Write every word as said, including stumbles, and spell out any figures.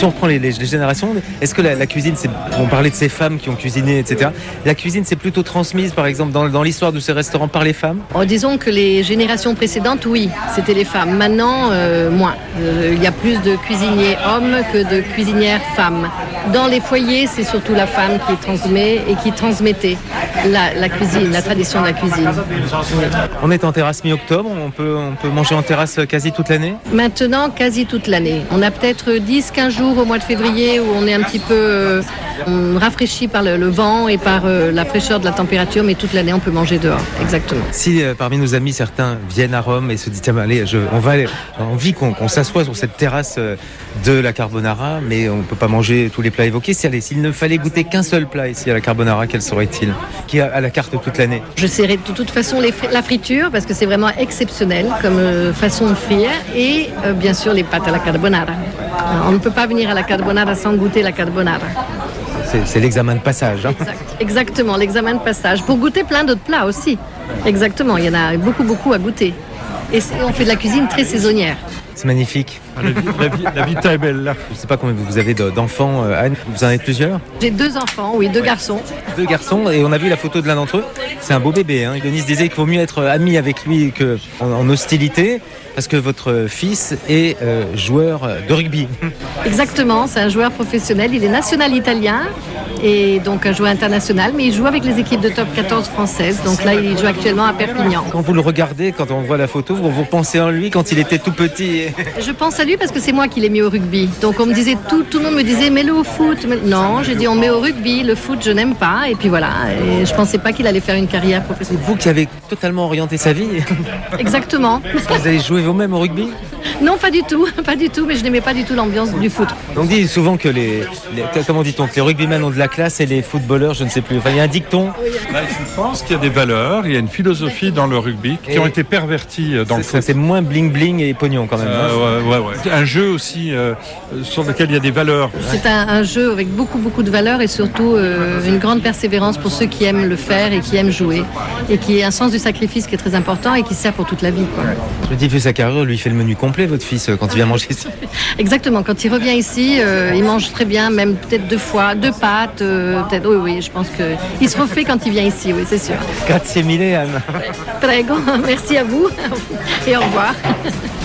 si on reprend les, les, les générations, est-ce que la, la cuisine, c'est, on parlait de ces femmes qui ont cuisiné, et cetera. La cuisine, c'est plutôt transmise, par exemple, dans, dans l'histoire de ces restaurants par les femmes? Oh, disons que les générations précédentes, oui, c'était les femmes. Maintenant, euh, moins. Euh, il y a plus de cuisiniers hommes que de cuisinières femmes. Dans les foyers, c'est surtout la femme qui transmet et qui transmettait la, la cuisine, la tradition de la cuisine. Oui. On est en terrasse mi-octobre, on peut, on peut manger en terrasse quasi toute l'année? Maintenant, quasi toute l'année. On a peut-être dix à quinze jours au mois de février où on est un petit peu euh, rafraîchi par le, le vent et par euh, la fraîcheur de la température, mais toute l'année, on peut manger dehors. Exactement. Si euh, parmi nos amis, certains viennent à Rome et se disent, tiens, allez, je, on va aller, j'ai envie qu'on, qu'on s'assoie sur cette terrasse euh, de la carbonara, mais on ne peut pas manger tous les plats évoqués. Si, allez, s'il ne fallait goûter qu'un seul plat ici à la carbonara, quel serait-il? Qui est à la carte toute l'année? Je serai de toute façon les fri- la friture, parce que c'est vraiment exceptionnel comme euh, façon de frire, et euh, bien sûr les pâtes à la carbonara. Euh, on ne peut pas venir à la carbonara sans goûter la carbonara. C'est, c'est l'examen de passage. Hein. Exact. Exactement, l'examen de passage. Pour goûter plein d'autres plats aussi. Exactement, il y en a beaucoup, beaucoup à goûter. Et on fait de la cuisine très saisonnière. C'est magnifique. La, vie, la, vie, la vita est belle là. Je ne sais pas combien vous avez d'enfants, Anne. Vous en avez plusieurs? J'ai deux enfants, oui, deux ouais. garçons. Deux garçons, et on a vu la photo de l'un d'entre eux. C'est un beau bébé. Hein. Denis disait qu'il vaut mieux être ami avec lui qu'en en hostilité, parce que votre fils est euh, joueur de rugby. Exactement, c'est un joueur professionnel. Il est national italien et donc un joueur international, mais il joue avec les équipes de top quatorze françaises. Donc là, il joue actuellement à Perpignan. Quand vous le regardez, quand on voit la photo, vous, vous pensez en lui quand il était tout petit? Je pense à lui parce que c'est moi qui l'ai mis au rugby. Donc on me disait, tout, tout le monde me disait, mets-le au foot. Non, j'ai dit, on met au rugby. Le foot, je n'aime pas. Et puis voilà, et je pensais pas qu'il allait faire une carrière professionnelle. C'est vous qui avez totalement orienté sa vie? Exactement. Vous avez joué vous-même au rugby? Non, pas du tout, pas du tout, mais je n'aimais pas du tout l'ambiance du foot. On dit souvent que les, les comment dit-on, que les rugbymen ont de la classe et les footballeurs, je ne sais plus. Enfin, il y a un dicton. Là, je pense qu'il y a des valeurs, il y a une philosophie dans le rugby qui et ont été perverties dans le c'est, foot. C'est moins bling bling et pognon quand même. Euh, ouais, ouais, ouais. Un jeu aussi euh, sur lequel il y a des valeurs. C'est un, un jeu avec beaucoup, beaucoup de valeurs et surtout euh, une grande persévérance pour ceux qui aiment le faire et qui aiment jouer et qui a un sens du sacrifice qui est très important et qui sert pour toute la vie, quoi. Je me dis, vu sa carrière, lui, il fait le menu complet, votre fils, quand il vient manger ici. Exactement. Quand il revient ici, euh, il mange très bien, même peut-être deux fois, deux pâtes, euh, peut-être. Oui, oui, je pense qu'il se refait quand il vient ici, oui, c'est sûr. Grazie mille, Anne. Prego, merci à vous et au revoir.